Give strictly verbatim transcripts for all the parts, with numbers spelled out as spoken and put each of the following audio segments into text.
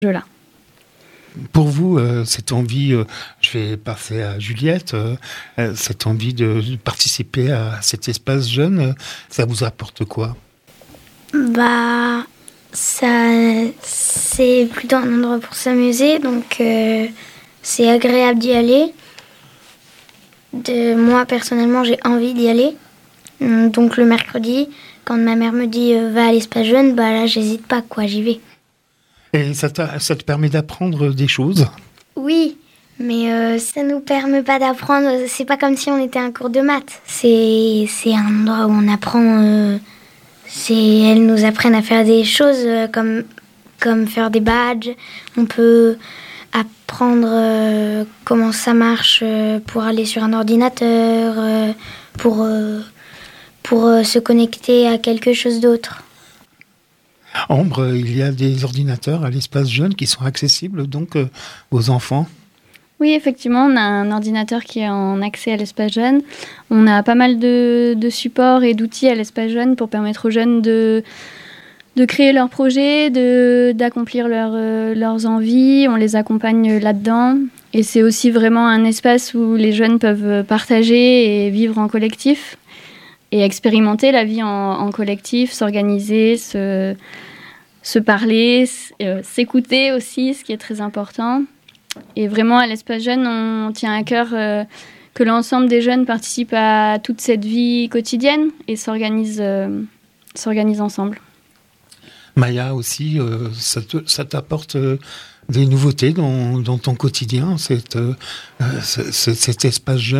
jeu-là. Pour vous, euh, cette envie, euh, je vais passer à Juliette, euh, euh, cette envie de, de participer à cet espace jeune, euh, ça vous apporte quoi ? Bah, ça, c'est plutôt un endroit pour s'amuser, donc euh, c'est agréable d'y aller. De, moi, personnellement, j'ai envie d'y aller. Donc le mercredi, quand ma mère me dit euh, « va à l'espace jeune », bah là, j'hésite pas, quoi, j'y vais. Et ça, ça te permet d'apprendre des choses ? Oui, mais euh, ça nous permet pas d'apprendre. C'est pas comme si on était un cours de maths. C'est, c'est un endroit où on apprend. Euh, c'est, elles nous apprennent à faire des choses euh, comme, comme faire des badges. On peut apprendre euh, comment ça marche euh, pour aller sur un ordinateur, euh, pour, euh, pour euh, se connecter à quelque chose d'autre. Ambre, il y a des ordinateurs à l'espace jeune qui sont accessibles donc euh, aux enfants ? Oui, effectivement, on a un ordinateur qui est en accès à l'espace jeune. On a pas mal de, de supports et d'outils à l'espace jeune pour permettre aux jeunes de, de créer leurs projets, de, d'accomplir leur, euh, leurs envies. On les accompagne là-dedans. Et c'est aussi vraiment un espace où les jeunes peuvent partager et vivre en collectif et expérimenter la vie en, en collectif, s'organiser, se, se parler, euh, s'écouter aussi, ce qui est très important. Et vraiment, à l'espace jeune, on tient à cœur euh, que l'ensemble des jeunes participent à toute cette vie quotidienne et s'organisent, euh, s'organisent ensemble. Maya aussi, euh, ça, te, ça t'apporte euh, des nouveautés dans, dans ton quotidien, cette, euh, ce, ce, cet espace jeune ?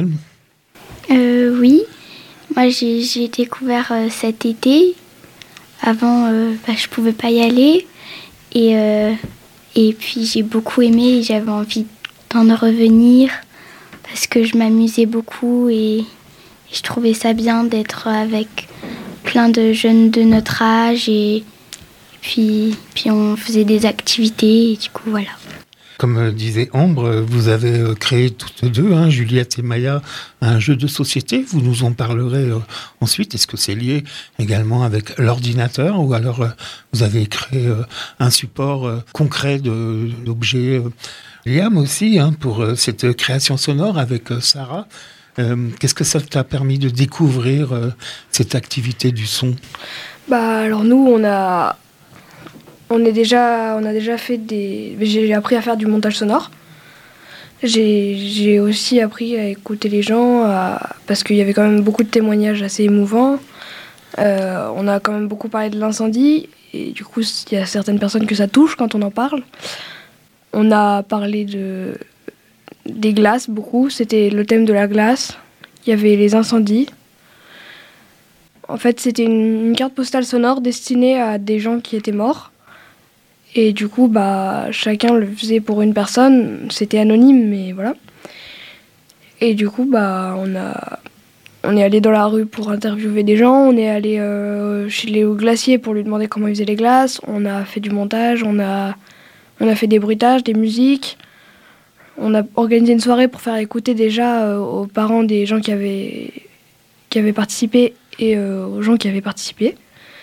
euh, Oui, moi j'ai, j'ai découvert euh, cet été. Avant, euh, bah, je pouvais pas y aller. Et... Euh, Et puis j'ai beaucoup aimé et j'avais envie d'en revenir parce que je m'amusais beaucoup et, et je trouvais ça bien d'être avec plein de jeunes de notre âge et, et puis, puis on faisait des activités et du coup voilà. Comme disait Ambre, vous avez créé toutes deux, hein, Juliette et Maya, un jeu de société. Vous nous en parlerez euh, ensuite. Est-ce que c'est lié également avec l'ordinateur ou alors euh, vous avez créé euh, un support euh, concret de, d'objets euh, Liam aussi, hein, pour euh, cette création sonore avec euh, Sarah. Euh, qu'est-ce que ça t'a permis de découvrir euh, cette activité du son ? Bah alors nous, on a... On, est déjà, on a déjà fait des... J'ai appris à faire du montage sonore. J'ai, j'ai aussi appris à écouter les gens, à... parce qu'il y avait quand même beaucoup de témoignages assez émouvants. Euh, on a quand même beaucoup parlé de l'incendie, et du coup, il y a certaines personnes que ça touche quand on en parle. On a parlé de... des glaces, beaucoup. C'était le thème de la glace. Il y avait les incendies. En fait, c'était une, une carte postale sonore destinée à des gens qui étaient morts. Et du coup, bah, chacun le faisait pour une personne. C'était anonyme, mais voilà. Et du coup, bah, on, a, on est allé dans la rue pour interviewer des gens. On est allé euh, chez Léo Glacier pour lui demander comment il faisait les glaces. On a fait du montage, on a, on a fait des bruitages, des musiques. On a organisé une soirée pour faire écouter déjà euh, aux parents des gens qui avaient, qui avaient participé et euh, aux gens qui avaient participé.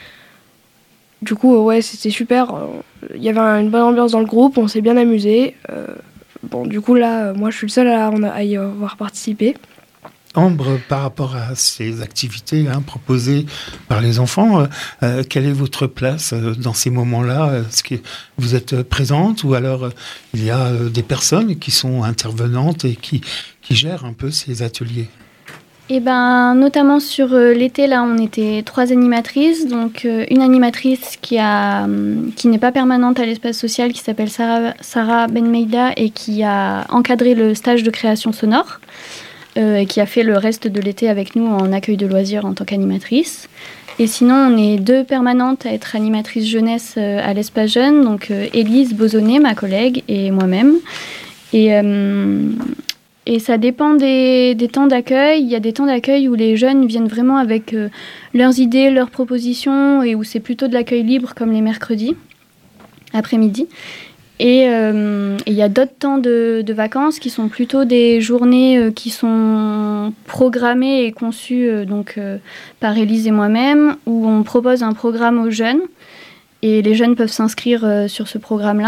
Du coup, euh, ouais, c'était super. Il y avait une bonne ambiance dans le groupe, on s'est bien amusé. Euh, bon, du coup, là, moi, je suis le seul à, à y avoir participé. Ambre, par rapport à ces activités hein, proposées par les enfants, euh, quelle est votre place euh, dans ces moments-là ? Est-ce que vous êtes présente ou alors euh, il y a euh, des personnes qui sont intervenantes et qui, qui gèrent un peu ces ateliers ? Eh ben, notamment sur euh, l'été, là, on était trois animatrices. Donc, euh, une animatrice qui, a, hum, qui n'est pas permanente à l'espace social, qui s'appelle Sarah, Sarah Benmeida et qui a encadré le stage de création sonore euh, et qui a fait le reste de l'été avec nous en accueil de loisirs en tant qu'animatrice. Et sinon, on est deux permanentes à être animatrices jeunesse euh, à l'espace jeune. Donc, euh, Élise Bozonnet, ma collègue, et moi-même. Et... Euh, Et ça dépend des, des temps d'accueil. Il y a des temps d'accueil où les jeunes viennent vraiment avec euh, leurs idées, leurs propositions, et où c'est plutôt de l'accueil libre, comme les mercredis, après-midi. Et euh, il y a d'autres temps de, de vacances qui sont plutôt des journées euh, qui sont programmées et conçues euh, donc, euh, par Élise et moi-même, où on propose un programme aux jeunes, et les jeunes peuvent s'inscrire euh, sur ce programme-là.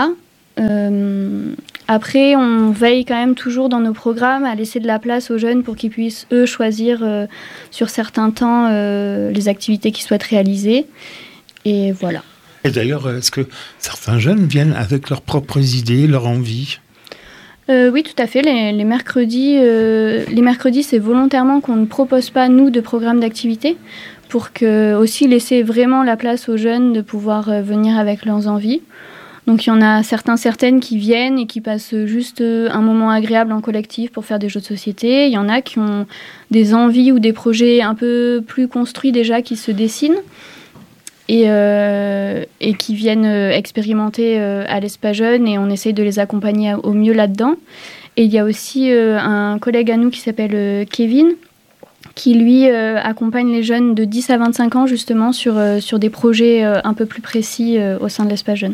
Euh, après, on veille quand même toujours dans nos programmes à laisser de la place aux jeunes pour qu'ils puissent, eux, choisir euh, sur certains temps euh, les activités qu'ils souhaitent réaliser. Et voilà. Et d'ailleurs, est-ce que certains jeunes viennent avec leurs propres idées, leurs envies ? Euh, oui, tout à fait. Les, les mercredis, euh, les mercredis, c'est volontairement qu'on ne propose pas, nous, de programme d'activité pour que, aussi laisser vraiment la place aux jeunes de pouvoir euh, venir avec leurs envies. Donc, il y en a certains, certaines qui viennent et qui passent juste un moment agréable en collectif pour faire des jeux de société. Il y en a qui ont des envies ou des projets un peu plus construits déjà qui se dessinent et, euh, et qui viennent expérimenter euh, à l'espace jeune, et on essaye de les accompagner au mieux là-dedans. Et il y a aussi euh, un collègue à nous qui s'appelle euh, Kevin, qui lui euh, accompagne les jeunes de dix à vingt-cinq ans justement sur, euh, sur des projets euh, un peu plus précis euh, au sein de l'espace jeune.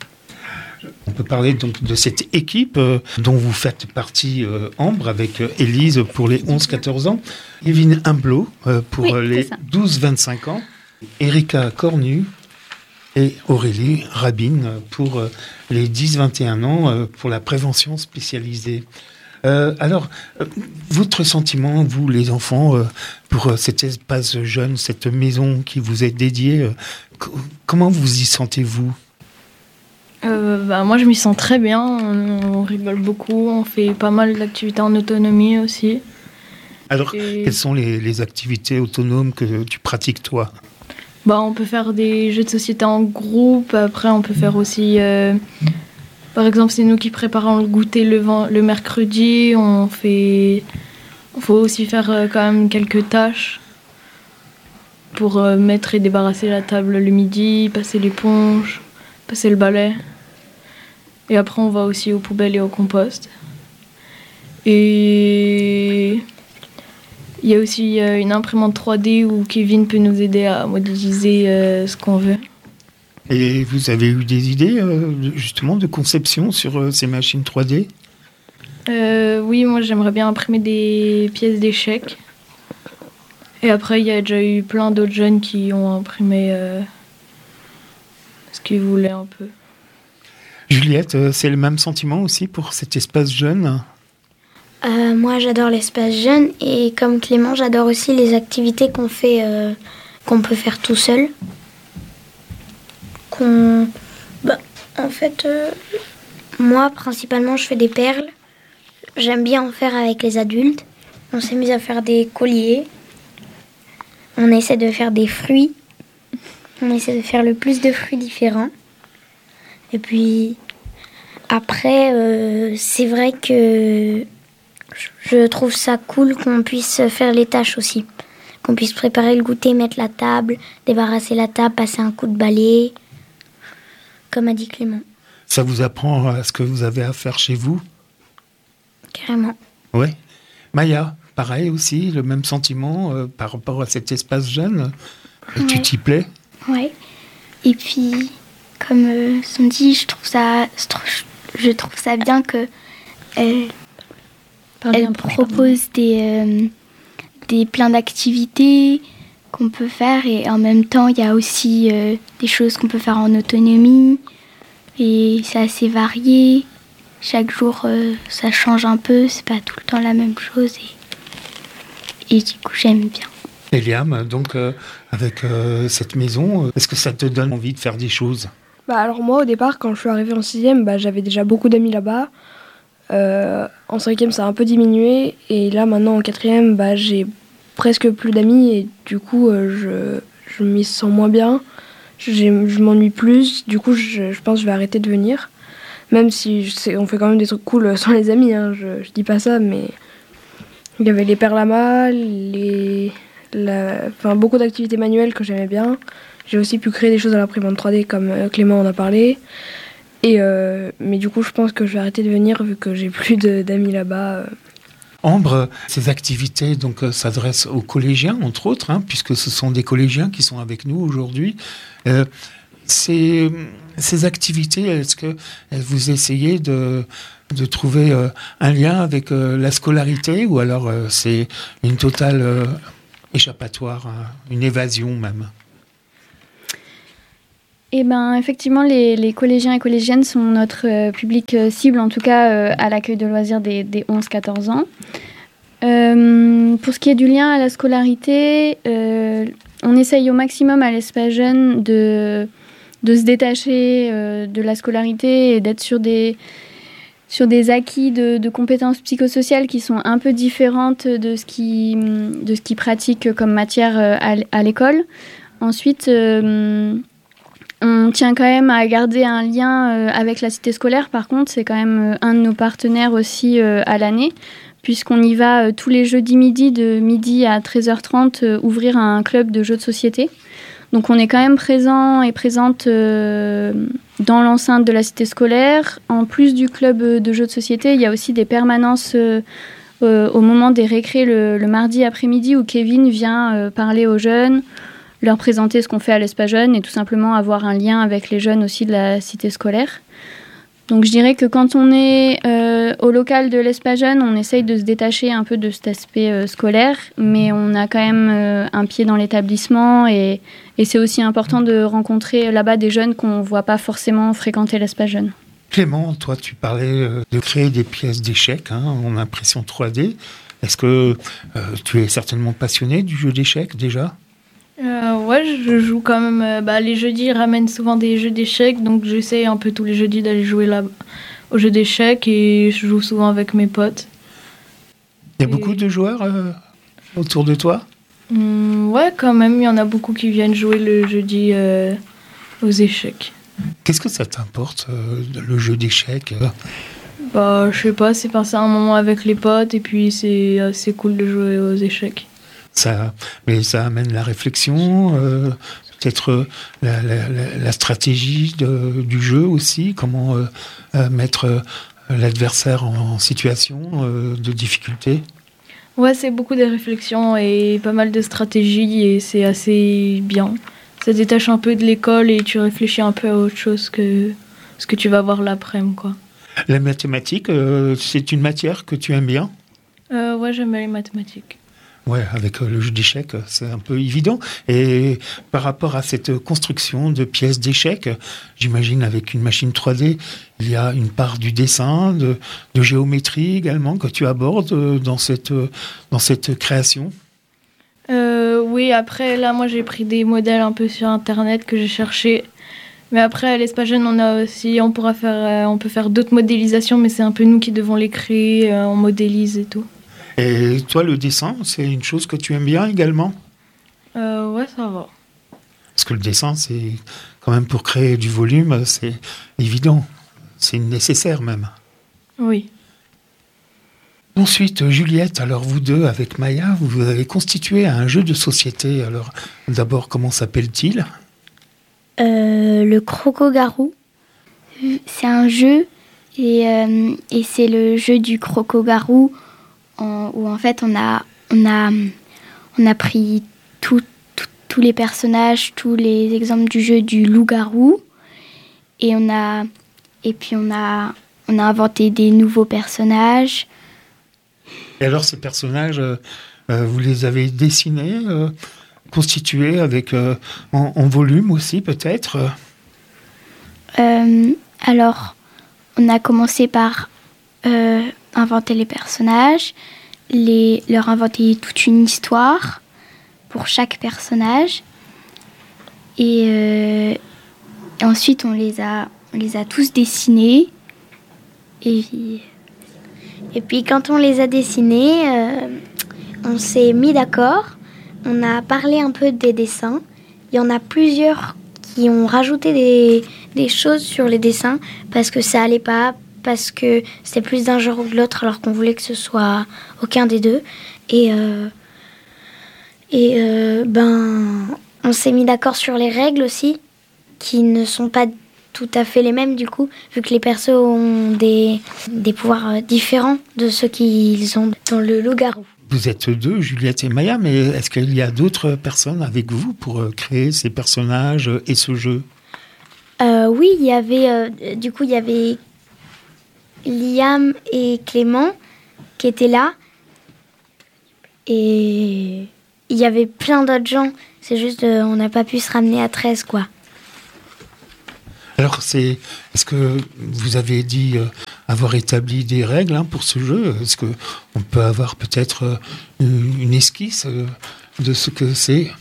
On peut parler donc de cette équipe euh, dont vous faites partie, euh, Ambre, avec euh, Élise pour les onze quatorze ans, Kevin Humblot euh, pour oui, euh, les douze vingt-cinq ans, Erika Cornu et Aurélie Rabine pour euh, les dix vingt et un ans euh, pour la prévention spécialisée. Euh, alors, euh, votre sentiment, vous les enfants, euh, pour euh, cet espace jeune, cette maison qui vous est dédiée, euh, c- comment vous y sentez-vous ? Euh, bah, moi, je m'y sens très bien. On, on rigole beaucoup. On fait pas mal d'activités en autonomie aussi. Alors, Et... quelles sont les, les activités autonomes que tu pratiques, toi ? bah, on peut faire des jeux de société en groupe. Après, on peut faire aussi... Euh, par exemple, c'est nous qui préparons le goûter le, le mercredi. On fait... Il faut aussi faire euh, quand même quelques tâches pour euh, mettre et débarrasser la table le midi, passer l'éponge, passer le balai. Et après, on va aussi aux poubelles et au compost. Et il y a aussi euh, une imprimante trois D où Kevin peut nous aider à modéliser euh, ce qu'on veut. Et vous avez eu des idées, euh, justement, de conception sur euh, ces machines trois D ? euh, Oui, moi, j'aimerais bien imprimer des pièces d'échecs. Et après, il y a déjà eu plein d'autres jeunes qui ont imprimé euh, ce qu'ils voulaient un peu. Juliette, euh, c'est le même sentiment aussi pour cet espace jeune ? Euh, moi, j'adore l'espace jeune, et comme Clément, j'adore aussi les activités qu'on fait, euh, qu'on peut faire tout seul. Qu'on, bah, en fait, euh, moi, principalement, je fais des perles. J'aime bien en faire avec les adultes. On s'amuse à faire des colliers. On essaie de faire des fruits. On essaie de faire le plus de fruits différents. Et puis, après, euh, c'est vrai que je trouve ça cool qu'on puisse faire les tâches aussi. Qu'on puisse préparer le goûter, mettre la table, débarrasser la table, passer un coup de balai, comme a dit Clément. Ça vous apprend à ce que vous avez à faire chez vous ? Carrément. Oui. Maya, pareil aussi, le même sentiment euh, par rapport à cet espace jeune. Et Ouais. tu t'y plais ? Ouais. Et puis, comme euh, sont dit, je trouve ça, je trouve ça bien que elle, elle propose des, euh, des plein d'activités qu'on peut faire, et en même temps, il y a aussi euh, des choses qu'on peut faire en autonomie, et c'est assez varié. Chaque jour, euh, ça change un peu, c'est pas tout le temps la même chose, et, et du coup, j'aime bien. Eliam, donc euh, avec euh, cette maison, euh, est-ce que ça te donne envie de faire des choses ? Bah alors moi, au départ, quand je suis arrivée en sixième, bah, j'avais déjà beaucoup d'amis là-bas. Euh, en cinquième, ça a un peu diminué, et là, maintenant, en quatrième, bah, j'ai presque plus d'amis, et du coup, euh, je, je m'y sens moins bien. J'ai, je m'ennuie plus, du coup, je, je pense que je vais arrêter de venir. Même si je sais, on fait quand même des trucs cool sans les amis, hein, je, je dis pas ça, mais il y avait les perlamas, les, la, enfin, beaucoup d'activités manuelles que j'aimais bien. J'ai aussi pu créer des choses à l'imprimante trois D comme euh, Clément en a parlé. Et, euh, mais du coup, je pense que je vais arrêter de venir vu que j'ai plus de, d'amis là-bas. Euh. Ambre, ces activités donc euh, s'adressent aux collégiens, entre autres, hein, puisque ce sont des collégiens qui sont avec nous aujourd'hui. Euh, Ces, ces activités, est-ce que vous essayez de, de trouver euh, un lien avec euh, la scolarité, ou alors euh, c'est une totale euh, échappatoire, hein, une évasion même ? Eh ben, effectivement, les, les collégiens et collégiennes sont notre euh, public euh, cible, en tout cas euh, à l'accueil de loisirs des, des onze à quatorze ans. Euh, pour ce qui est du lien à la scolarité, euh, on essaye au maximum à l'espace jeune de, de se détacher euh, de la scolarité et d'être sur des, sur des acquis de, de compétences psychosociales qui sont un peu différentes de ce qui, de ce qu'ils pratiquent comme matière euh, à, à l'école. Ensuite, euh, on tient quand même à garder un lien euh, avec la cité scolaire. Par contre, c'est quand même euh, un de nos partenaires aussi euh, à l'année, puisqu'on y va euh, tous les jeudis midi, de midi à treize heures trente, euh, ouvrir un club de jeux de société. Donc on est quand même présent et présente euh, dans l'enceinte de la cité scolaire. En plus du club de jeux de société, il y a aussi des permanences euh, euh, au moment des récrés le, le mardi après-midi où Kevin vient euh, parler aux jeunes, leur présenter ce qu'on fait à l'espace jeune et tout simplement avoir un lien avec les jeunes aussi de la cité scolaire. Donc je dirais que quand on est euh, au local de l'espace jeune, on essaye de se détacher un peu de cet aspect euh, scolaire, mais on a quand même euh, un pied dans l'établissement et, et c'est aussi important de rencontrer là-bas des jeunes qu'on ne voit pas forcément fréquenter l'espace jeune. Clément, toi tu parlais de créer des pièces d'échecs hein, en impression trois D. Est-ce que euh, tu es certainement passionné du jeu d'échecs déjà ? Euh, ouais, je joue quand même. Euh, bah, les jeudis ramènent souvent des jeux d'échecs, donc j'essaie un peu tous les jeudis d'aller jouer là aux jeux d'échecs et je joue souvent avec mes potes. Il y a et... beaucoup de joueurs euh, autour de toi ? Mmh, ouais, quand même, il y en a beaucoup qui viennent jouer le jeudi euh, aux échecs. Qu'est-ce que ça t'importe, euh, le jeu d'échecs euh Bah, je sais pas, c'est passer un moment avec les potes et puis c'est assez cool de jouer aux échecs. Ça, mais ça amène la réflexion, euh, peut-être euh, la, la, la stratégie de, du jeu aussi, comment euh, euh, mettre euh, l'adversaire en situation euh, de difficulté. Ouais, c'est beaucoup de réflexions et pas mal de stratégies et c'est assez bien. Ça détache un peu de l'école et tu réfléchis un peu à autre chose que ce que tu vas voir l'après-midi, quoi. La mathématique, euh, c'est une matière que tu aimes bien ? euh, Ouais, j'aime bien les mathématiques. Ouais, avec le jeu d'échecs, c'est un peu évident. Et par rapport à cette construction de pièces d'échecs, j'imagine avec une machine trois D, il y a une part du dessin, de, de géométrie également que tu abordes dans cette, dans cette création. Euh, oui, après, là, moi, j'ai pris des modèles un peu sur Internet que j'ai cherché. Mais après, à l'espace jeune, on a aussi, on pourra faire, euh, on peut faire d'autres modélisations, mais c'est un peu nous qui devons les créer, euh, on modélise et tout. Et toi, le dessin, c'est une chose que tu aimes bien également ? euh, Ouais, ça va. Parce que le dessin, c'est quand même pour créer du volume, c'est évident. C'est nécessaire même. Oui. Ensuite, Juliette, alors vous deux, avec Maya, vous avez constitué un jeu de société. Alors, d'abord, comment s'appelle-t-il ? euh, Le Croco-Garou. C'est un jeu et, euh, et c'est le jeu du Croco-Garou. En, où en fait on a, on a, on a pris tout, tout, tous les personnages, tous les exemples du jeu du loup-garou et, on a, et puis on a, on a inventé des nouveaux personnages. Et alors ces personnages, euh, vous les avez dessinés, euh, constitués avec, euh, en, en volume aussi peut-être euh, Alors on a commencé par... Euh, inventer les personnages, les, leur inventer toute une histoire pour chaque personnage. Et, euh, et ensuite, on les, a, on les a tous dessinés. Et, et puis, quand on les a dessinés, euh, on s'est mis d'accord. On a parlé un peu des dessins. Il y en a plusieurs qui ont rajouté des, des choses sur les dessins parce que ça allait pas, parce que c'était plus d'un genre ou de l'autre alors qu'on voulait que ce soit aucun des deux. Et, euh, et euh, ben, on s'est mis d'accord sur les règles aussi, qui ne sont pas tout à fait les mêmes du coup, vu que les persos ont des, des pouvoirs différents de ceux qu'ils ont dans le loup-garou. Vous êtes deux, Juliette et Maya, mais est-ce qu'il y a d'autres personnes avec vous pour créer ces personnages et ce jeu ? euh, Oui, il y avait, euh, du coup, il y avait Liam et Clément qui étaient là et il y avait plein d'autres gens, c'est juste euh, on n'a pas pu se ramener à treize quoi. Alors, c'est, est-ce que vous avez dit euh, avoir établi des règles hein, pour ce jeu? Est-ce qu'on peut avoir peut-être euh, une, une esquisse euh, de ce que c'est?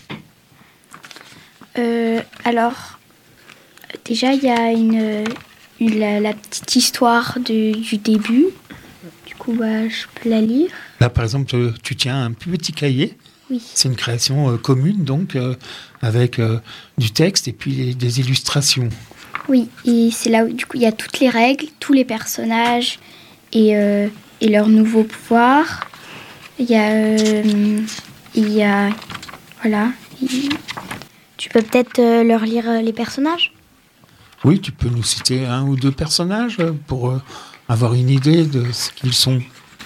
euh, Alors, déjà, il y a une, une, la, la petite histoire de, du début. Du coup, bah, je peux la lire. Là, par exemple, tu tiens un petit cahier. Oui. C'est une création euh, commune, donc, euh, avec euh, du texte et puis des illustrations. Oui, et c'est là où, du coup, il y a toutes les règles, tous les personnages et, euh, et leurs nouveaux pouvoirs. Il y a... Euh, il y a... Voilà. Il... Tu peux peut-être euh, leur lire euh, les personnages? Oui, tu peux nous citer un ou deux personnages pour euh, avoir une idée de ce qu'ils sont.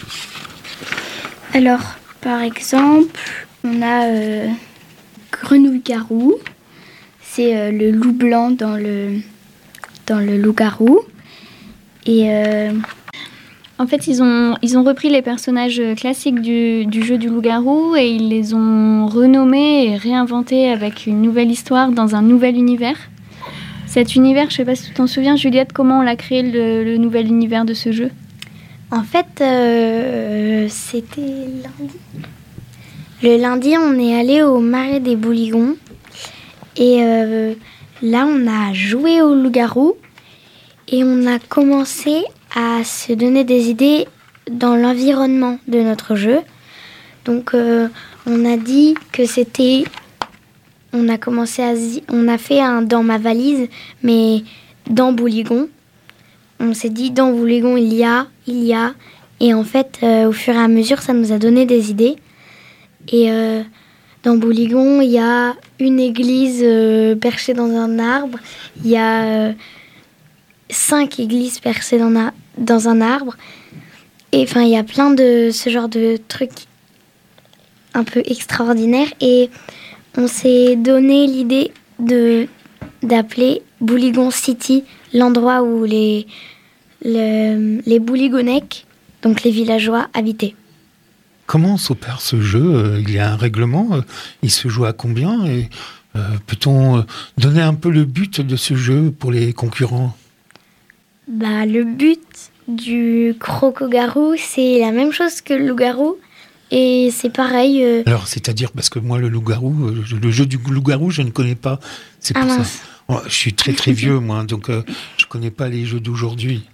Alors, par exemple, on a euh, Grenouille-Garou. C'est euh, le loup blanc dans le, dans le loup-garou. Et euh, en fait, ils ont, ils ont repris les personnages classiques du, du jeu du loup-garou et ils les ont renommés et réinventés avec une nouvelle histoire dans un nouvel univers. Cet univers, je ne sais pas si tu t'en souviens, Juliette, comment on l'a créé le, le nouvel univers de ce jeu? En fait, euh, c'était lundi. Le lundi, on est allé au Marais des Bouligons. Et euh, là, on a joué au loup-garou. Et on a commencé à se donner des idées dans l'environnement de notre jeu. Donc, euh, on a dit que c'était... On a commencé à... On a fait un dans ma valise, mais dans Bouligon. On s'est dit, dans Bouligon, il y a, il y a. Et en fait, euh, au fur et à mesure, ça nous a donné des idées. Et euh, dans Bouligon, il y a une église euh, perchée dans un arbre. Il y a euh, cinq églises perchées dans, a, dans un arbre. Et enfin, il y a plein de ce genre de trucs un peu extraordinaires. Et on s'est donné l'idée de, d'appeler Bouligon City, l'endroit où les, le, les Bouligonèques, donc les villageois, habitaient. Comment s'opère ce jeu? Il y a un règlement, il se joue à combien? Et euh, peut-on donner un peu le but de ce jeu pour les concurrents? Bah, le but du croco-garou, c'est la même chose que le loup-garou. Et c'est pareil. Euh... Alors, c'est-à-dire, parce que moi, le loup-garou, le jeu du loup-garou, je ne connais pas. C'est pour ah, ça. Oh, je suis très très vieux, moi, donc euh, je ne connais pas les jeux d'aujourd'hui.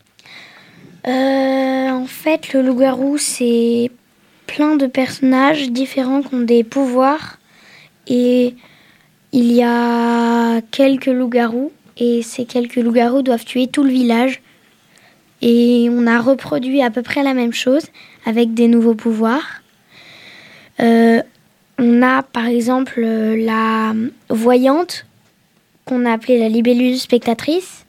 Euh, en fait, le loup-garou, c'est plein de personnages différents qui ont des pouvoirs. Et il y a quelques loups-garous. Et ces quelques loups-garous doivent tuer tout le village. Et on a reproduit à peu près la même chose avec des nouveaux pouvoirs. Euh, on a par exemple la voyante qu'on a appelée la libellule spectatrice,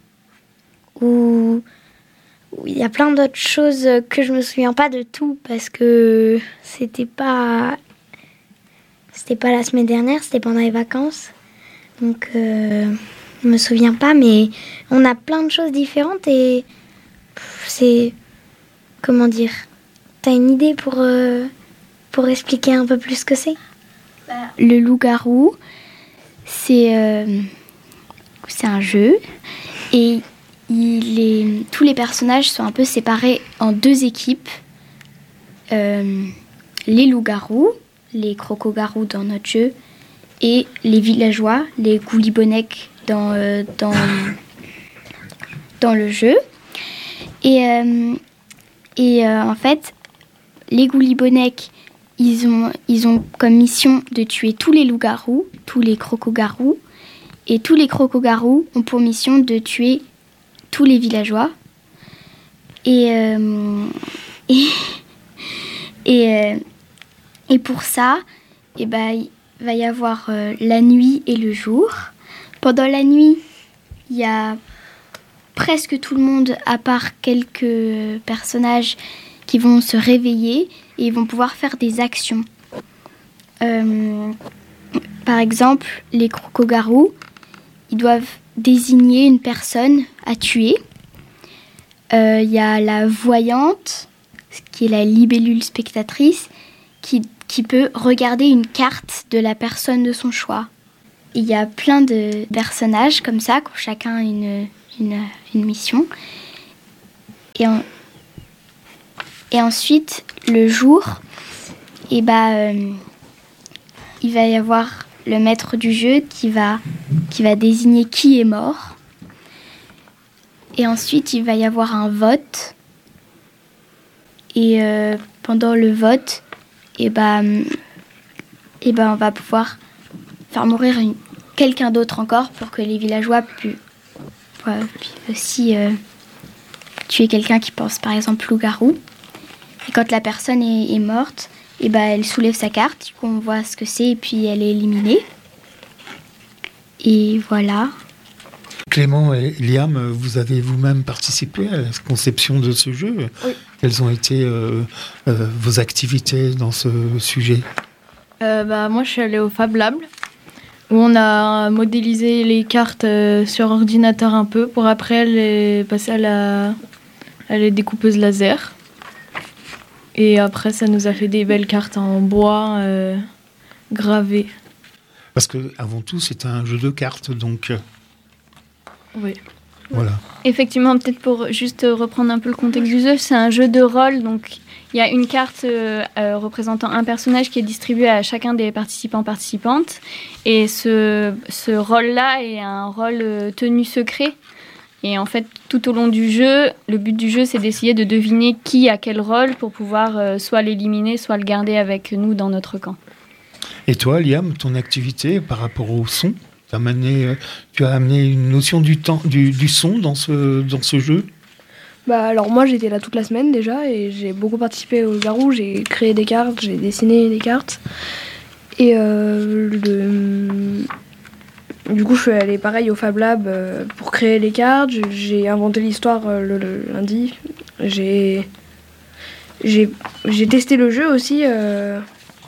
où il y a plein d'autres choses que je me souviens pas de tout parce que c'était pas c'était pas la semaine dernière, c'était pendant les vacances, donc euh, je me souviens pas, mais on a plein de choses différentes et c'est comment dire, t'as une idée pour euh, pour expliquer un peu plus ce que c'est? Le loup-garou, c'est, euh, c'est un jeu et il est, tous les personnages sont un peu séparés en deux équipes. Euh, les loups-garous, les croco-garous dans notre jeu et les villageois, les goulibonèques dans, euh, dans, dans le jeu. Et, euh, et euh, en fait, les goulibonèques, Ils ont, ils ont comme mission de tuer tous les loups-garous, tous les croco-garous. Et tous les croco-garous ont pour mission de tuer tous les villageois. Et, euh, et, et, euh, et pour ça, eh ben, il va y avoir euh, la nuit et le jour. Pendant la nuit, il y a presque tout le monde, à part quelques personnages qui vont se réveiller et ils vont pouvoir faire des actions. Euh, par exemple, les croco-garous, ils doivent désigner une personne à tuer. Il euh, y a la voyante, qui est la libellule spectatrice, qui, qui peut regarder une carte de la personne de son choix. il y a plein de personnages comme ça, qui ont chacun une, une, une mission. Et, en, et ensuite, le jour, et bah, euh, il va y avoir le maître du jeu qui va, qui va désigner qui est mort. Et ensuite, il va y avoir un vote. Et euh, pendant le vote, et bah, et bah, on va pouvoir faire mourir une, quelqu'un d'autre encore pour que les villageois puissent ouais, aussi euh, tuer quelqu'un qui pense par exemple loup-garou. Et quand la personne est, est morte, et bah, elle soulève sa carte, du coup on voit ce que c'est et puis elle est éliminée. Et voilà. Clément et Liam, vous avez vous-même participé à la conception de ce jeu. Oui. Quelles ont été euh, euh, vos activités dans ce sujet? Euh, bah, moi, je suis allée au Fab Lab, où on a modélisé les cartes euh, sur ordinateur un peu, pour après les passer à la, à la découpeuse laser. Et après, ça nous a fait des belles cartes en bois euh, gravées. Parce que avant tout, c'est un jeu de cartes, donc Oui. voilà. Effectivement, peut-être pour juste reprendre un peu le contexte du jeu, c'est un jeu de rôle, donc il y a une carte euh, euh, représentant un personnage qui est distribuée à chacun des participants-participantes, et ce, ce rôle-là est un rôle euh, tenu secret. Et en fait, tout au long du jeu, le but du jeu, c'est d'essayer de deviner qui a quel rôle pour pouvoir euh, soit l'éliminer, soit le garder avec nous dans notre camp. Et toi, Liam, ton activité par rapport au son, t'as amené, euh, tu as amené une notion du, temps, du, du son dans ce, dans ce jeu? Bah alors moi j'étais là toute la semaine déjà et j'ai beaucoup participé au Garou, j'ai créé des cartes, j'ai dessiné des cartes. Et euh, le... du coup je suis allée pareil au Fab Lab euh, pour créer les cartes, j'ai inventé l'histoire euh, le, le lundi, j'ai... J'ai, j'ai testé le jeu aussi, euh...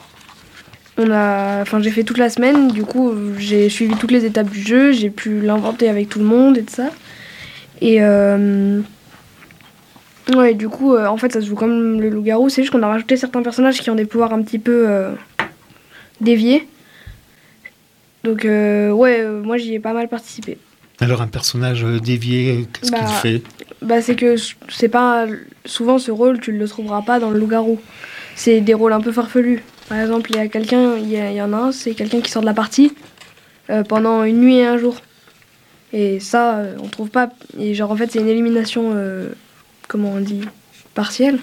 On a, enfin, j'ai fait toute la semaine, du coup j'ai suivi toutes les étapes du jeu, j'ai pu l'inventer avec tout le monde et tout ça. Et euh... ouais, du coup, euh, en fait, ça se joue comme le loup-garou, c'est juste qu'on a rajouté certains personnages qui ont des pouvoirs un petit peu euh, déviés. Donc, euh, ouais, euh, moi j'y ai pas mal participé. Alors, un personnage dévié, qu'est-ce Bah, qu'il fait? Bah, c'est que c'est pas. Souvent, ce rôle, tu le trouveras pas dans le loup-garou. C'est des rôles un peu farfelus. Par exemple, il y a quelqu'un, il y, a- il y en a un, c'est quelqu'un qui sort de la partie euh, pendant une nuit et un jour. Et ça, euh, on trouve pas. Et genre, en fait, c'est une élimination. Euh, comment on dit, partielle.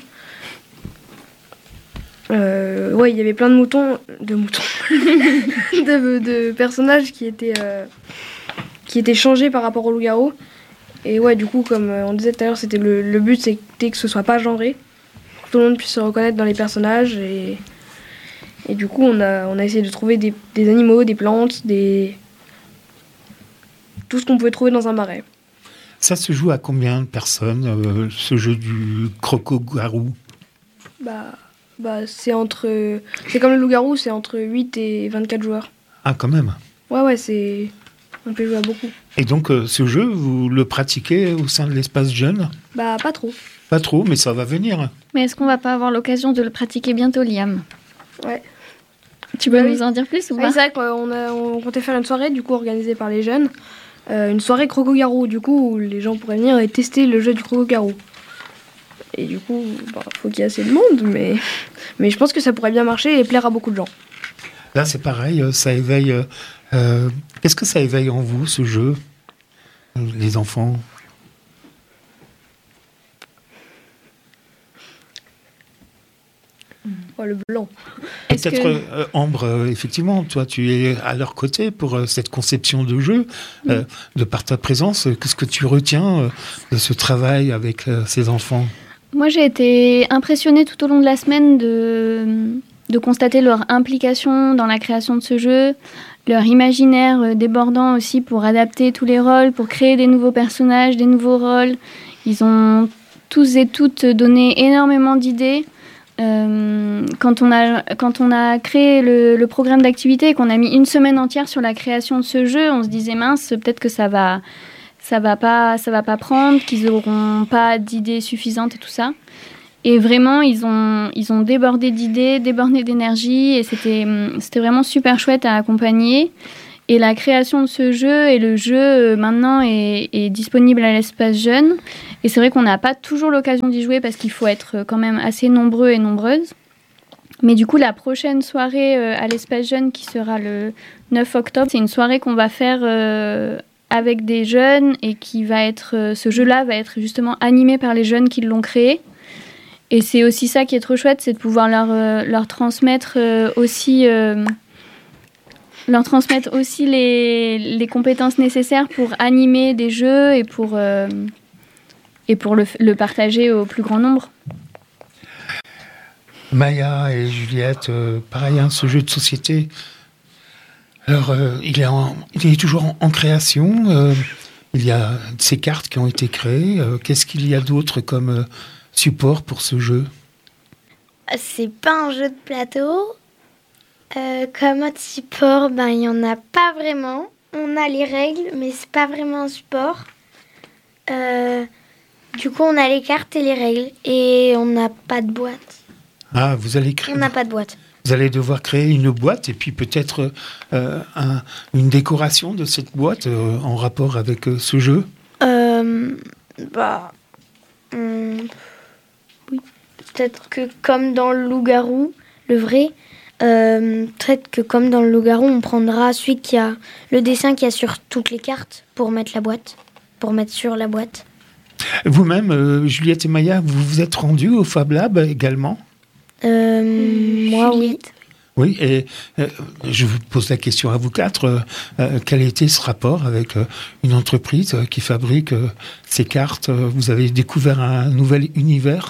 Euh, ouais, il y avait plein de moutons, de moutons, de, de personnages qui étaient, euh, qui étaient changés par rapport au loup-garou. Et ouais, du coup, comme euh, on disait tout à l'heure, c'était le, le but, c'était que ce soit pas genré, que tout le monde puisse se reconnaître dans les personnages. Et, et du coup, on a, on a essayé de trouver des, des animaux, des plantes, des tout ce qu'on pouvait trouver dans un marais. Ça se joue à combien de personnes, euh, ce jeu du croco-garou? Bah, bah c'est entre. C'est comme le loup-garou, c'est entre huit et vingt-quatre joueurs. Ah, quand même. Ouais, ouais, c'est. On peut jouer à beaucoup. Et donc, euh, ce jeu, vous le pratiquez au sein de l'espace jeune? Bah, pas trop. Pas trop, mais ça va venir. Mais est-ce qu'on va pas avoir l'occasion de le pratiquer bientôt, Liam? Ouais. Tu peux Bah nous oui. en dire plus ou Ouais, pas? c'est vrai qu'on a, on comptait faire une soirée, du coup, organisée par les jeunes. Euh, une soirée croco-garou, du coup, où les gens pourraient venir et tester le jeu du croco-garou. Et du coup, bah, faut qu'il y ait assez de monde, mais... mais je pense que ça pourrait bien marcher et plaire à beaucoup de gens. Là, c'est pareil, euh, ça éveille... euh, euh, qu'est-ce que ça éveille en vous, ce jeu, euh, les enfants? Oh, le blanc. Est-ce Peut-être, que- euh, Ambre, euh, effectivement, toi, tu es à leur côté pour euh, cette conception de jeu. Euh, de par ta présence, euh, qu'est-ce que tu retiens euh, de ce travail avec euh, ces enfants? Moi, j'ai été impressionnée tout au long de la semaine de, de constater leur implication dans la création de ce jeu, leur imaginaire euh, débordant aussi pour adapter tous les rôles, pour créer des nouveaux personnages, des nouveaux rôles. Ils ont tous et toutes donné énormément d'idées. Euh, quand, on a, quand on a créé le, le programme d'activité et qu'on a mis une semaine entière sur la création de ce jeu, on se disait mince, peut-être que ça va, ça va pas, ça va pas prendre, qu'ils n'auront pas d'idées suffisantes et tout ça. Et vraiment, ils ont, ils ont débordé d'idées, débordé d'énergie et c'était, c'était vraiment super chouette à accompagner. Et la création de ce jeu et le jeu euh, maintenant est, est disponible à l'espace jeune. Et c'est vrai qu'on n'a pas toujours l'occasion d'y jouer parce qu'il faut être quand même assez nombreux et nombreuses. Mais du coup, la prochaine soirée euh, à l'espace jeune qui sera le neuf octobre, c'est une soirée qu'on va faire euh, avec des jeunes et qui va être, euh, ce jeu-là va être justement animé par les jeunes qui l'ont créé. Et c'est aussi ça qui est trop chouette, c'est de pouvoir leur, euh, leur transmettre euh, aussi... Euh, leur transmettre aussi les, les compétences nécessaires pour animer des jeux et pour, euh, et pour le, le partager au plus grand nombre. Maya et Juliette, euh, pareil, hein, ce jeu de société, alors euh, il, est en, il est toujours en, en création, euh, il y a ces cartes qui ont été créées, euh, qu'est-ce qu'il y a d'autre comme euh, support pour ce jeu? C'est pas un jeu de plateau. Euh, comme autre support, ben, il n'y en a pas vraiment. On a les règles, mais c'est pas vraiment un support. Euh, du coup, on a les cartes et les règles. Et on n'a pas de boîte. Ah, vous allez créer... On n'a pas de boîte. Vous allez devoir créer une boîte et puis peut-être euh, un, une décoration de cette boîte euh, en rapport avec euh, ce jeu? Euh, bah... hum, oui. Peut-être que comme dans le loup-garou, le vrai... Euh, peut-être que comme dans le loup-garou, on prendra celui qui a le dessin qu'il y a sur toutes les cartes pour mettre la boîte, pour mettre sur la boîte. Vous-même, euh, Juliette et Maya, vous vous êtes rendus au Fab Lab également? euh, Mmh, Moi, Juliette. oui. Oui, et euh, je vous pose la question à vous quatre. Euh, euh, quel a été ce rapport avec euh, une entreprise euh, qui fabrique euh, ces cartes? Vous avez découvert un nouvel univers?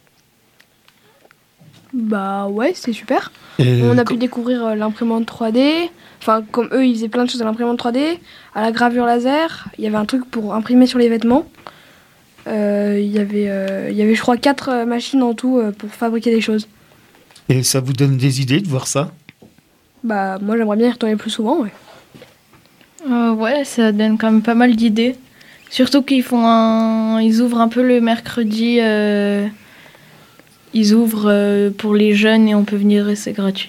Bah ouais, c'est super. Et On a co- pu découvrir euh, l'imprimante trois D. Enfin, comme eux, ils faisaient plein de choses à l'imprimante trois D, à la gravure laser. Il y avait un truc pour imprimer sur les vêtements. Euh, il y avait, euh, il y avait, je crois, quatre euh, machines en tout euh, pour fabriquer des choses. Et ça vous donne des idées de voir ça? Bah, moi, j'aimerais bien y retourner plus souvent, ouais. Euh, ouais, ça donne quand même pas mal d'idées. Surtout qu'ils font un... Ils ouvrent un peu le mercredi. euh, Ils ouvrent euh, pour les jeunes et on peut venir et c'est gratuit.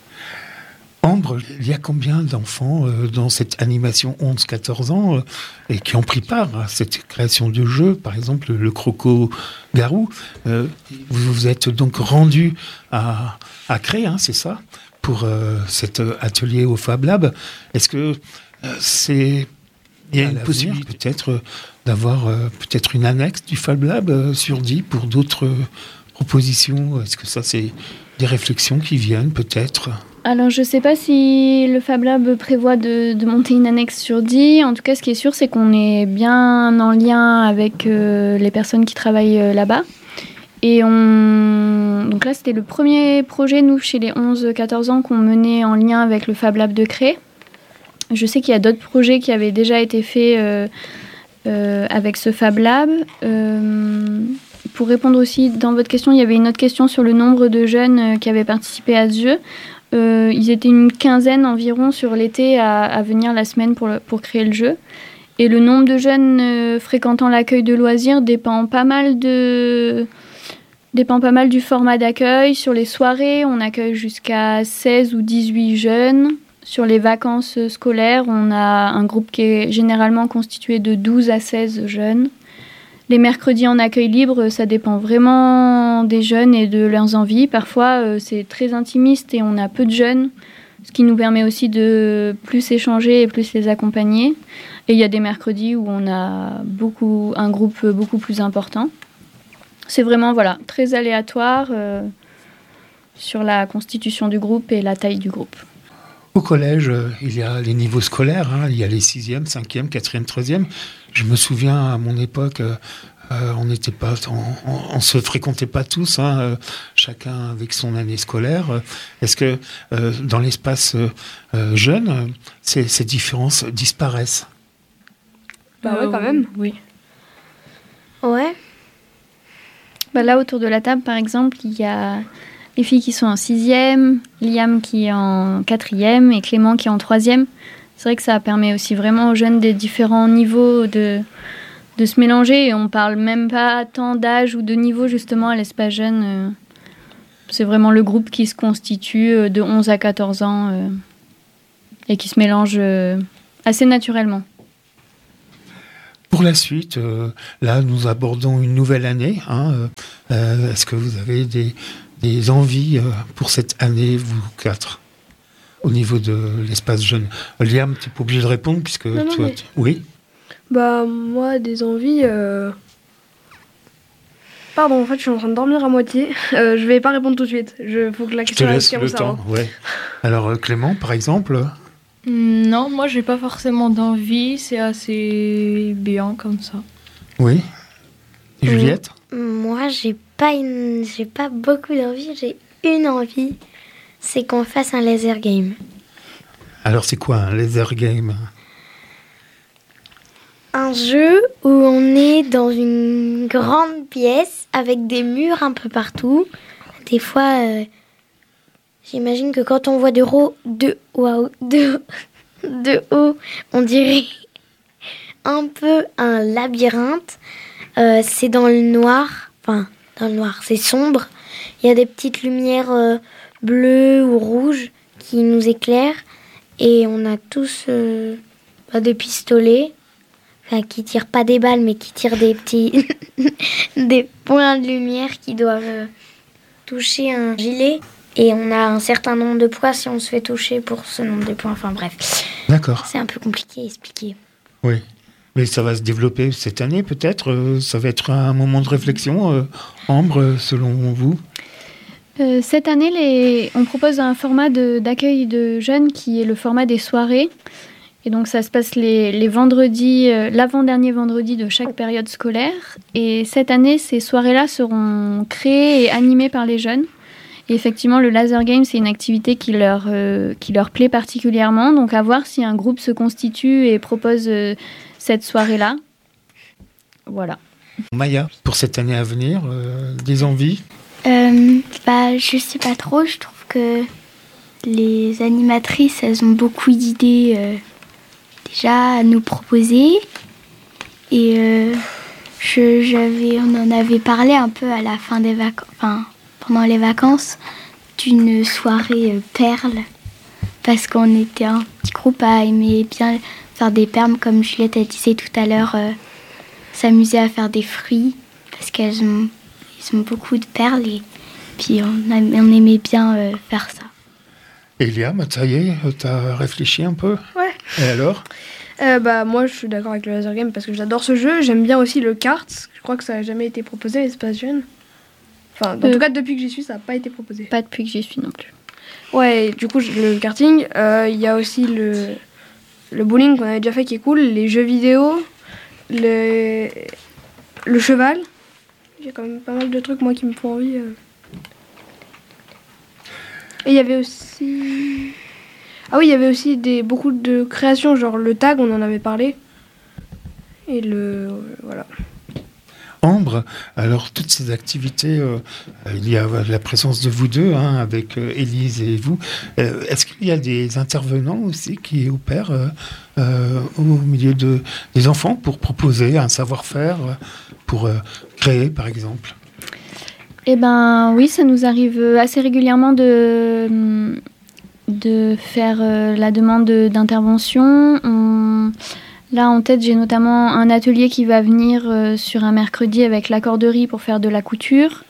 Ambre, il y a combien d'enfants euh, dans cette animation onze quatorze ans euh, et qui ont pris part à cette création de jeu? Par exemple, le Croco-Garou, euh, vous vous êtes donc rendu à, à créer, hein, c'est ça, pour euh, cet atelier au Fab Lab. Est-ce que euh, c'est... Il y a une possibilité peut-être euh, d'avoir euh, peut-être une annexe du Fab Lab euh, sur dix pour d'autres euh, propositions? Est-ce que ça, c'est des réflexions qui viennent peut-être? Alors, je ne sais pas si le Fab Lab prévoit de, de monter une annexe sur dix. En tout cas, ce qui est sûr, c'est qu'on est bien en lien avec euh, les personnes qui travaillent euh, là-bas. Et on... Donc là, c'était le premier projet, nous, chez les onze quatorze ans, qu'on menait en lien avec le Fab Lab de Cré. Je sais qu'il y a d'autres projets qui avaient déjà été faits euh, euh, avec ce Fab Lab. Euh, pour répondre aussi, dans votre question, il y avait une autre question sur le nombre de jeunes euh, qui avaient participé à ce jeu. Euh, ils étaient une quinzaine environ sur l'été à, à venir la semaine pour, le, pour créer le jeu. Et le nombre de jeunes euh, fréquentant l'accueil de loisirs dépend pas mal de... dépend pas mal du format d'accueil. Sur les soirées, on accueille jusqu'à seize ou dix-huit jeunes. Sur les vacances scolaires, on a un groupe qui est généralement constitué de douze à seize jeunes. Les mercredis en accueil libre, ça dépend vraiment des jeunes et de leurs envies. Parfois, c'est très intimiste et on a peu de jeunes, ce qui nous permet aussi de plus échanger et plus les accompagner. Et il y a des mercredis où on a beaucoup, un groupe beaucoup plus important. C'est vraiment voilà, très aléatoire euh, sur la constitution du groupe et la taille du groupe. Au collège, euh, il y a les niveaux scolaires, hein, il y a les sixième, cinquième, quatrième, troisième. Je me souviens, à mon époque, euh, euh, on n'était pas, on, on, on se fréquentait pas tous, hein, euh, chacun avec son année scolaire. Est-ce que euh, dans l'espace euh, jeune, ces, ces différences disparaissent? Bah ouais, quand même. Oui. Ouais. Bah là, autour de la table, par exemple, il y a les filles qui sont en sixième, Liam qui est en quatrième et Clément qui est en troisième. C'est vrai que ça permet aussi vraiment aux jeunes des différents niveaux de, de se mélanger. Et on parle même pas tant d'âge ou de niveau, justement, à l'espace jeune. C'est vraiment le groupe qui se constitue de onze à quatorze ans. et qui se mélangent euh, assez naturellement. Pour la suite, euh, là, nous abordons une nouvelle année. Hein, euh, est-ce que vous avez des, des envies euh, pour cette année, vous quatre, au niveau de l'espace jeune? Liam, tu n'es pas obligé de répondre puisque non, non, toi, mais... tu... oui. Bah moi, des envies. Euh... Pardon, en fait, je suis en train de dormir à moitié. Euh, je vais pas répondre tout de suite. Je faut que la Je te question laisse reste le comme temps. ça. Ouais. Alors euh, Clément, par exemple. Non, moi j'ai pas forcément d'envie, c'est assez bien comme ça. Oui. Et Juliette? Moi, j'ai pas une... j'ai pas beaucoup d'envie. J'ai une envie, c'est qu'on fasse un laser game. Alors c'est quoi un laser game? Un jeu où on est dans une grande pièce avec des murs un peu partout. Des fois, euh, j'imagine que quand on voit de haut, de, wow, de, de haut, on dirait un peu un labyrinthe. Euh, c'est dans le noir, enfin dans le noir, c'est sombre. Il y a des petites lumières euh, bleues ou rouges qui nous éclairent et on a tous euh, bah, des pistolets. Enfin, qui tirent pas des balles, mais qui tirent des petits des points de lumière qui doivent euh, toucher un gilet. Et on a un certain nombre de points si on se fait toucher pour ce nombre de points. Enfin bref. D'accord. C'est un peu compliqué à expliquer. Oui. Mais ça va se développer cette année peut-être. euh, Ça va être un moment de réflexion. Euh, Ambre, selon vous? Euh, cette année, les... on propose un format de... d'accueil de jeunes qui est le format des soirées. Et donc ça se passe les, les vendredis, euh, l'avant-dernier vendredi de chaque période scolaire. Et cette année, ces soirées-là seront créées et animées par les jeunes. Et effectivement, le laser game, c'est une activité qui leur, euh, qui leur plaît particulièrement. Donc à voir si un groupe se constitue et propose euh, cette soirée-là. Voilà. Maya, pour cette année à venir, euh, des envies? Euh, bah, je sais pas trop. Je trouve que les animatrices, elles ont beaucoup d'idées euh, déjà à nous proposer. Et euh, je, j'avais, on en avait parlé un peu à la fin des vacances, enfin pendant les vacances, d'une soirée euh, perles. Parce qu'on était un petit groupe à aimer bien faire des perles, comme Juliette elle disait tout à l'heure, euh, s'amuser à faire des fruits, parce qu'elles ont, ils ont beaucoup de perles et puis on, a, on aimait bien euh, faire ça. Elia, ça y est, t'as réfléchi un peu? Ouais. Et alors? Euh, bah moi, je suis d'accord avec le laser game parce que j'adore ce jeu. J'aime bien aussi le kart. Je crois que ça n'a jamais été proposé à l'espace jeune. Enfin, en Euh, tout cas, depuis que j'y suis, ça n'a pas été proposé. Pas depuis que j'y suis non plus. Ouais, du coup, le karting, il euh, y a aussi le, le bowling qu'on avait déjà fait qui est cool, les jeux vidéo, le, le cheval. Il y a quand même pas mal de trucs, moi, qui me font envie. Euh. Et il y avait aussi... Ah oui, il y avait aussi des, beaucoup de créations, genre le tag, on en avait parlé. Et le... Voilà. Ambre, alors toutes ces activités, euh, il y a la présence de vous deux, hein, avec euh, Élise et vous. Euh, est-ce qu'il y a des intervenants aussi qui opèrent euh, euh, au milieu de, des enfants pour proposer un savoir-faire, euh, pour euh, créer par exemple? Eh ben oui, ça nous arrive assez régulièrement de, de faire euh, la demande d'intervention. On... Là, en tête, j'ai notamment un atelier qui va venir euh, sur un mercredi avec la corderie pour faire de la couture.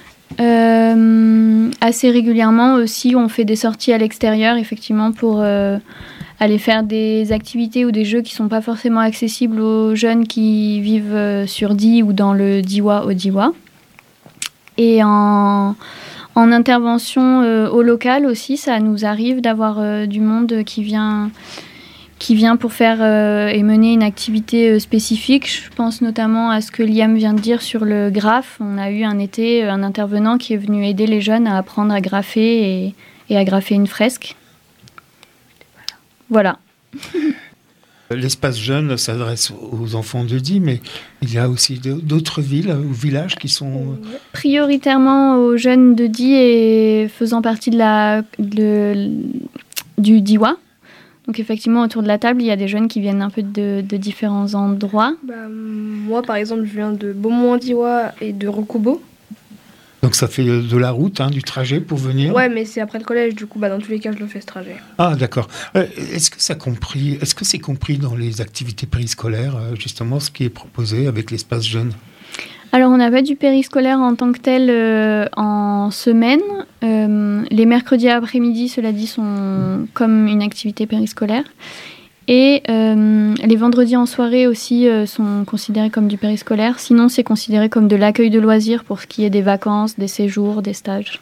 Euh, assez régulièrement aussi, on fait des sorties à l'extérieur, effectivement, pour euh, aller faire des activités ou des jeux qui ne sont pas forcément accessibles aux jeunes qui vivent euh, sur Die ou dans le Diois au Diois. Et en, en intervention euh, au local aussi, ça nous arrive d'avoir euh, du monde qui vient... qui vient pour faire euh, et mener une activité euh, spécifique. Je pense notamment à ce que Liam vient de dire sur le graphe. On a eu un été un intervenant qui est venu aider les jeunes à apprendre à graffer et, et à graffer une fresque. Voilà. L'espace jeune s'adresse aux enfants de Die, mais il y a aussi d'autres villes ou villages qui sont... Prioritairement aux jeunes de Die et faisant partie de la, de, du Diois. Donc effectivement, autour de la table, il y a des jeunes qui viennent un peu de, de différents endroits. Bah, moi, par exemple, je viens de Beaumont-en-Diois et de Rokubo. Donc ça fait de la route, hein, du trajet pour venir. Ouais, mais c'est après le collège, du coup, bah, dans tous les cas, je le fais ce trajet. Ah, d'accord. Euh, est-ce que ça compris, est-ce que c'est compris dans les activités périscolaires, euh, justement, ce qui est proposé avec l'espace jeune ? Alors, on n'a pas du périscolaire en tant que tel euh, en semaine. Euh, les mercredis après-midi, cela dit, sont comme une activité périscolaire. Et euh, les vendredis en soirée aussi euh, sont considérés comme du périscolaire. Sinon, c'est considéré comme de l'accueil de loisirs pour ce qui est des vacances, des séjours, des stages.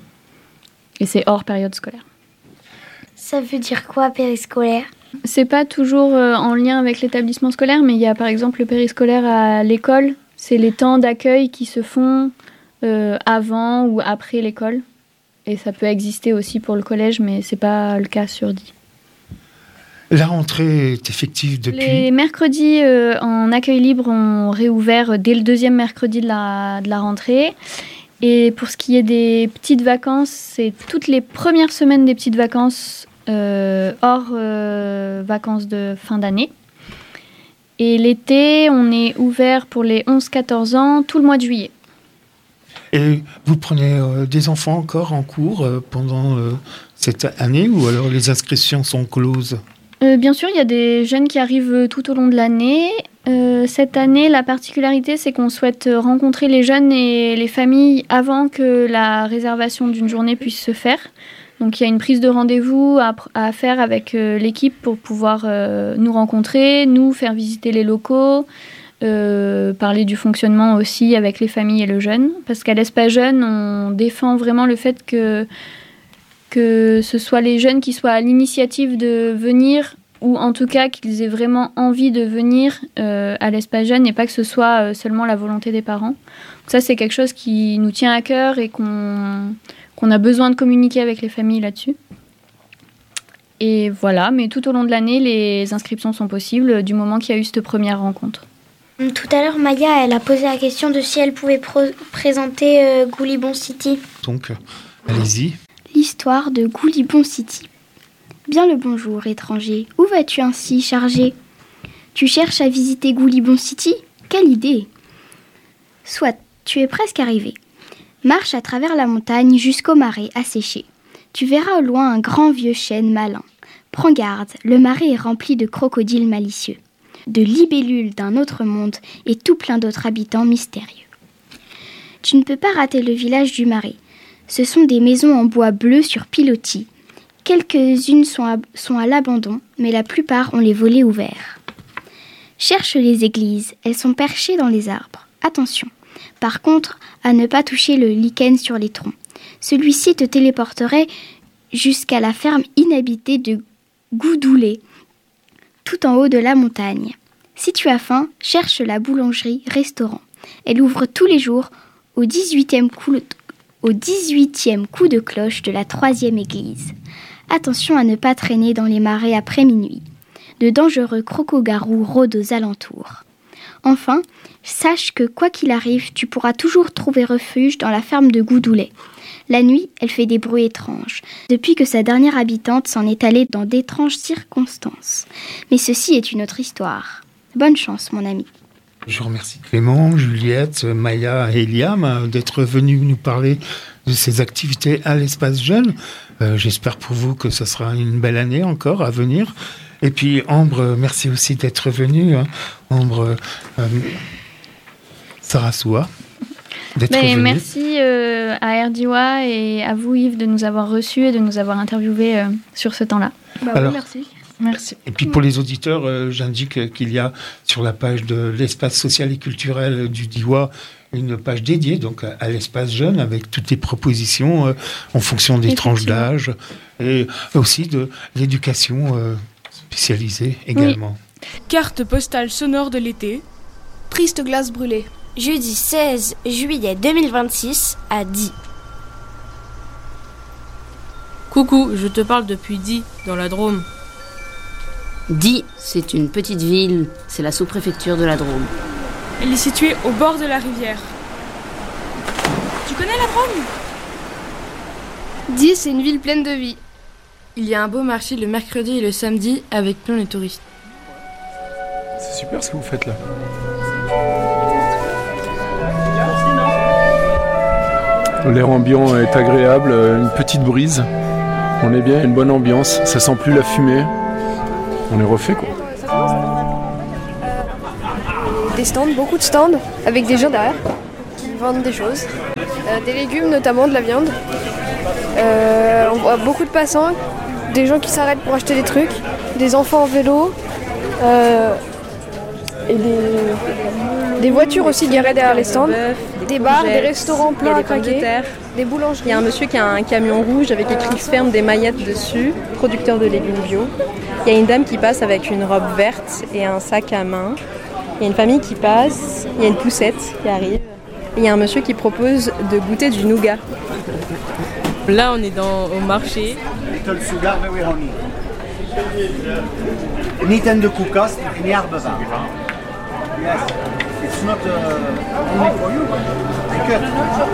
Et c'est hors période scolaire. Ça veut dire quoi, périscolaire ? C'est pas toujours euh, en lien avec l'établissement scolaire, mais il y a par exemple le périscolaire à l'école. C'est les temps d'accueil qui se font euh, avant ou après l'école. Et ça peut exister aussi pour le collège, mais c'est pas le cas sur dix. La rentrée est effective depuis... Les mercredis euh, en accueil libre ont réouvert dès le deuxième mercredi de la, de la rentrée. Et pour ce qui est des petites vacances, c'est toutes les premières semaines des petites vacances euh, hors euh, vacances de fin d'année. Et l'été, on est ouvert pour les onze quatorze ans tout le mois de juillet. Et vous prenez euh, des enfants encore en cours euh, pendant euh, cette année ou alors les inscriptions sont closes ? Euh, bien sûr, il y a des jeunes qui arrivent tout au long de l'année. Euh, cette année, la particularité, c'est qu'on souhaite rencontrer les jeunes et les familles avant que la réservation d'une journée puisse se faire. Donc, il y a une prise de rendez-vous à, à faire avec euh, l'équipe pour pouvoir euh, nous rencontrer, nous faire visiter les locaux, euh, parler du fonctionnement aussi avec les familles et le jeune. Parce qu'à l'Espace Jeune, on défend vraiment le fait que... que ce soit les jeunes qui soient à l'initiative de venir, ou en tout cas qu'ils aient vraiment envie de venir euh, à l'Espace Jeune, et pas que ce soit euh, seulement la volonté des parents. Donc ça, c'est quelque chose qui nous tient à cœur et qu'on, qu'on a besoin de communiquer avec les familles là-dessus. Et voilà, mais tout au long de l'année, les inscriptions sont possibles du moment qu'il y a eu cette première rencontre. Tout à l'heure, Maya, elle a posé la question de si elle pouvait pro- présenter euh, Goulibon City. Donc, euh, allez-y. L'histoire de Goulibon City. Bien le bonjour, étranger. Où vas-tu ainsi chargé ? Tu cherches à visiter Goulibon City ? Quelle idée ! Soit, tu es presque arrivé. Marche à travers la montagne jusqu'au marais asséché. Tu verras au loin un grand vieux chêne malin. Prends garde, le marais est rempli de crocodiles malicieux, de libellules d'un autre monde et tout plein d'autres habitants mystérieux. Tu ne peux pas rater le village du marais. Ce sont des maisons en bois bleu sur pilotis. Quelques-unes sont à, sont à l'abandon, mais la plupart ont les volets ouverts. Cherche les églises, elles sont perchées dans les arbres. Attention, par contre, à ne pas toucher le lichen sur les troncs. Celui-ci te téléporterait jusqu'à la ferme inhabitée de Goudoulet, tout en haut de la montagne. Si tu as faim, cherche la boulangerie-restaurant. Elle ouvre tous les jours au dix-huitième coup, au dix-huitième coup de cloche de la troisième église. Attention à ne pas traîner dans les marais après minuit. De dangereux crocogarous rôdent aux alentours. Enfin, sache que quoi qu'il arrive, tu pourras toujours trouver refuge dans la ferme de Goudoulet. La nuit, elle fait des bruits étranges, depuis que sa dernière habitante s'en est allée dans d'étranges circonstances. Mais ceci est une autre histoire. Bonne chance, mon ami. Je remercie Clément, Juliette, Maya et Eliam d'être venus nous parler de ces activités à l'Espace Jeune. Euh, j'espère pour vous que ce sera une belle année encore à venir. Et puis Ambre, merci aussi d'être venue. Hein. Ambre euh, Sarasoua, d'être ben, venue. Merci euh, à Erdiwa et à vous Yves de nous avoir reçus et de nous avoir interviewés euh, sur ce temps-là. Bah Alors, oui, merci. Merci. Et puis pour les auditeurs, euh, j'indique qu'il y a sur la page de l'espace social et culturel du D I W A une page dédiée donc à, à l'espace jeune avec toutes les propositions euh, en fonction des tranches d'âge et aussi de l'éducation euh, spécialisée également. Oui. Carte postale sonore de l'été. Triste glace brûlée. Jeudi seize juillet deux mille vingt-six à Die. Coucou, je te parle depuis Die, dans la Drôme. Die, c'est une petite ville, c'est la sous-préfecture de la Drôme. Elle est située au bord de la rivière. Tu connais la Drôme ? Die, c'est une ville pleine de vie. Il y a un beau marché le mercredi et le samedi avec plein de touristes. C'est super ce que vous faites là. L'air ambiant est agréable, une petite brise. On est bien, une bonne ambiance. Ça sent plus la fumée. On est refait quoi. Des stands, beaucoup de stands, avec des gens derrière qui vendent des choses. Euh, des légumes, notamment de la viande. Euh, on voit beaucoup de passants, des gens qui s'arrêtent pour acheter des trucs, des enfants en vélo, euh, et des, des voitures aussi garées derrière les stands, des bars, des restaurants pleins à craquer, des boulangeries. Il y a un monsieur qui a un camion rouge avec écrit ferme des maillettes dessus, producteur de légumes bio. Il y a une dame qui passe avec une robe verte et un sac à main. Il y a une famille qui passe, il y a une poussette qui arrive. Et il y a un monsieur qui propose de goûter du nougat. Là, on est dans, au marché. Little sugar, very honey. Niet in de koelkast, niet bewaard. Yes, it's not uh, only for you. Thank you.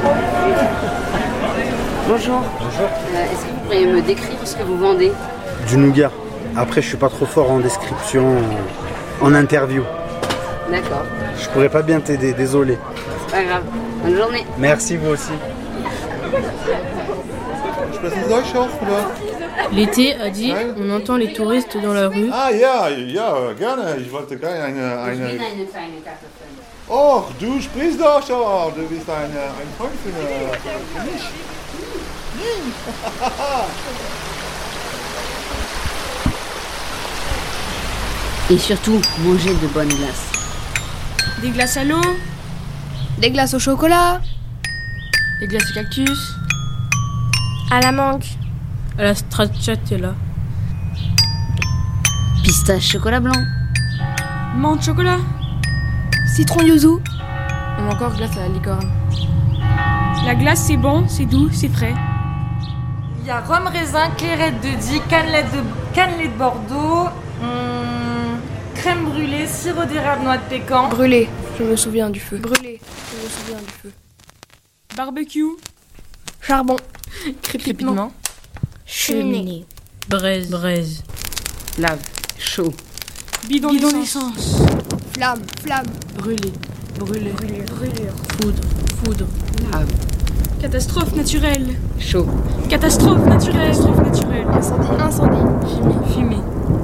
Bonjour. Bonjour. Euh, Est-ce que vous pourriez me décrire ce que vous vendez? Du nougat. Après, je suis pas trop fort en description, en interview. D'accord. Je pourrais pas bien t'aider, désolé. C'est pas grave. Bonne journée. Merci, vous aussi. L'été a dit, on entend les touristes dans la rue. Ah ja, ja, gerne. Ich wollte gerne eine... eine... eine feine Kartoffel. Och, du sprichst doch schon. Du bist ein, ein Freund für, für mich. Et surtout, manger de bonnes glaces. Des glaces à l'eau, Des glaces au chocolat, Des glaces cactus, À la mangue. à la stracciatella. Pistache chocolat blanc. menthe chocolat, citron yuzu. Ou encore glace à la licorne. La glace c'est bon, c'est doux, c'est frais. Il y a rhum raisin, clairette de Die, cannelette de, cannelée de Bordeaux, hum, crème brûlée, sirop d'érable, noix de pécan. Brûlé, je me souviens du feu. Brûlé, je me souviens du feu. Barbecue, Charbon, crépitement, Cheminée. Braise, braise. Lave. Chaud. bidon, Bidon d'essence, flamme, flamme, Brûler, brûler. brûlure, brûlure. Foudre, foudre. Lave. catastrophe naturelle, Chaud. catastrophe naturelle, catastrophe naturelle, Incendie, incendie. Fumée, fumée.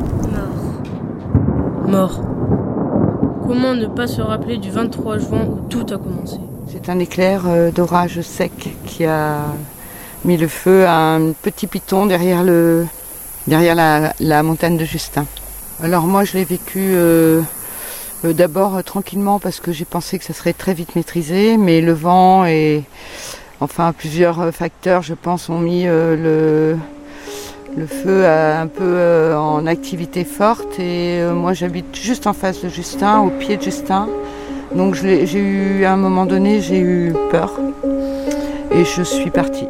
Mort. Mort. Comment ne pas se rappeler du vingt-trois juin où tout a commencé? C'est un éclair euh, d'orage sec qui a mis le feu à un petit piton derrière, le, derrière la, la montagne de Justin. Alors moi je l'ai vécu euh, euh, d'abord euh, tranquillement parce que j'ai pensé que ça serait très vite maîtrisé, mais le vent et enfin plusieurs facteurs je pense ont mis euh, le, le feu à, un peu euh, en activité forte et euh, moi j'habite juste en face de Justin, au pied de Justin. Donc je l'ai- j'ai eu, à un moment donné, j'ai eu peur et je suis partie.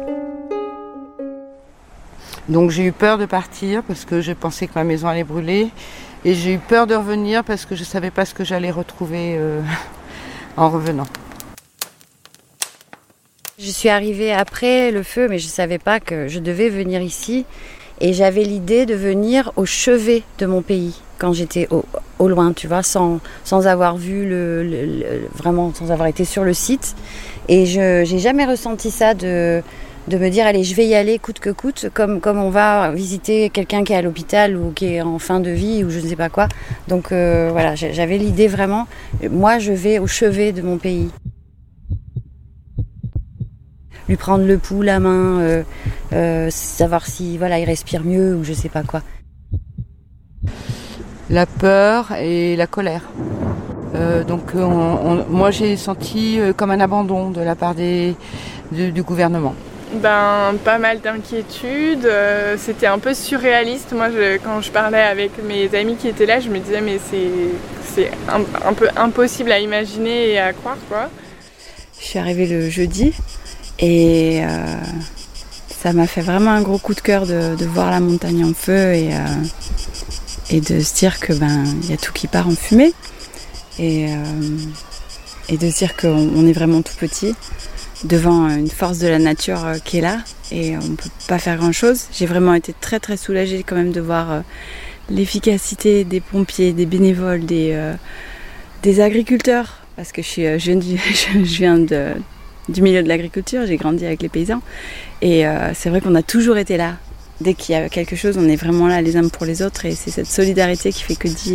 Donc j'ai eu peur de partir parce que je pensais que ma maison allait brûler et j'ai eu peur de revenir parce que je ne savais pas ce que j'allais retrouver euh, en revenant. Je suis arrivée après le feu, mais je ne savais pas que je devais venir ici. Et j'avais l'idée de venir au chevet de mon pays, quand j'étais au, au loin, tu vois, sans, sans avoir vu, le, le, le- vraiment, sans avoir été sur le site. Et je n'ai jamais ressenti ça de, de me dire, allez, je vais y aller coûte que coûte, comme, comme on va visiter quelqu'un qui est à l'hôpital ou qui est en fin de vie ou je ne sais pas quoi. Donc euh, voilà, j'ai- j'avais l'idée vraiment, moi je vais au chevet de mon pays. Lui prendre le pouls, la main, euh, euh, savoir si voilà il respire mieux ou je sais pas quoi. La peur et la colère. Euh, donc on- on- moi j'ai senti euh, comme un abandon de la part des, du, du gouvernement. Ben, pas mal d'inquiétudes. Euh, c'était un peu surréaliste. Moi, je- quand je parlais avec mes amis qui étaient là, je me disais mais c'est c'est un, un peu impossible à imaginer et à croire quoi. Je suis arrivée le jeudi et euh, ça m'a fait vraiment un gros coup de cœur de, de voir la montagne en feu et, euh, et de se dire que ben il y a tout qui part en fumée et, euh, et de se dire qu'on on est vraiment tout petit devant une force de la nature euh, qui est là et on ne peut pas faire grand chose. J'ai vraiment été très très soulagée quand même de voir euh, l'efficacité des pompiers, des bénévoles, des, euh, des agriculteurs parce que je, suis, euh, je viens, du- je viens de, du milieu de l'agriculture, j'ai grandi avec les paysans. Et euh, c'est vrai qu'on a toujours été là. Dès qu'il y a quelque chose, on est vraiment là les uns pour les autres. Et c'est cette solidarité qui fait que Die